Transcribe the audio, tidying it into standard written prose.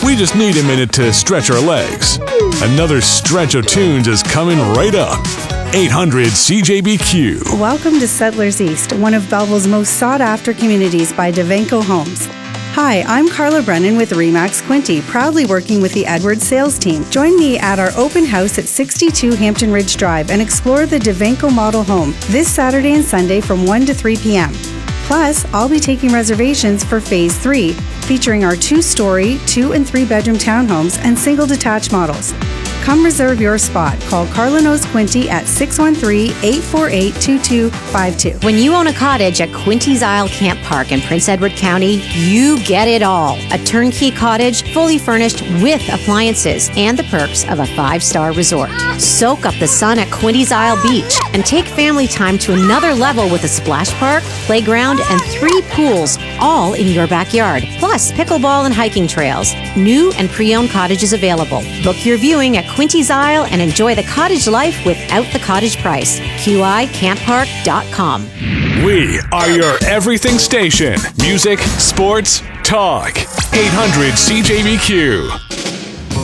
We just need a minute to stretch our legs. Another stretch of tunes is coming right up. 800 CJBQ. Welcome to Settlers East, one of Belleville's most sought-after communities by Devanco Homes. Hi, I'm Carla Brennan with Remax Quinte, proudly working with the Edwards sales team. Join me at our open house at 62 Hampton Ridge Drive and explore the Devanco model home this Saturday and Sunday from 1 to 3 p.m. Plus, I'll be taking reservations for Phase 3, featuring our 2-story, 2- and 3-bedroom townhomes and single detached models. Come reserve your spot. Call Carla Knows Quinte at 613-848-2252. When you own a cottage at Quinte's Isle Camp Park in Prince Edward County, you get it all. A turnkey cottage, fully furnished with appliances and the perks of a 5-star resort. Soak up the sun at Quinte's Isle Beach and take family time to another level with a splash park, playground, and 3 pools, all in your backyard. Plus, pickleball and hiking trails. New and pre-owned cottages available. Book your viewing at Quinte's Isle and enjoy the cottage life without the cottage price. QICamppark.com. We are your everything station. Music, sports, talk. 800 CJBQ.